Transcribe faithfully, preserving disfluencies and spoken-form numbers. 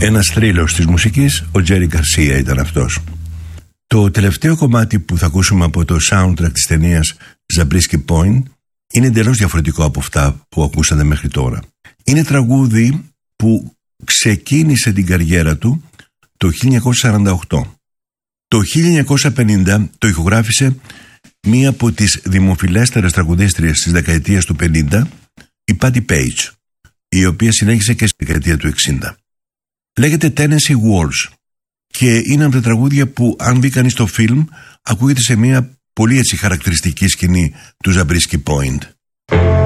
Ένας θρύλος της μουσικής, ο Τζέρι Γκαρσία ήταν αυτός. Το τελευταίο κομμάτι που θα ακούσουμε από το soundtrack της ταινίας Zabriskie Point είναι εντελώς διαφορετικό από αυτά που ακούσατε μέχρι τώρα. Είναι τραγούδι που ξεκίνησε την καριέρα του το χίλια εννιακόσια σαράντα οκτώ. Το χίλια εννιακόσια πενήντα το ηχογράφησε μία από τις δημοφιλέστερες τραγουδίστριες της δεκαετίας του πενήντα, η Patti Page, η οποία συνέχισε και στη δεκαετία του εξήντα. Λέγεται Tennessee Waltz και είναι από τα τραγούδια που, αν δει κανείς το φιλμ, ακούγεται σε μία πολύ έτσι χαρακτηριστική σκηνή του Zabriskie Point.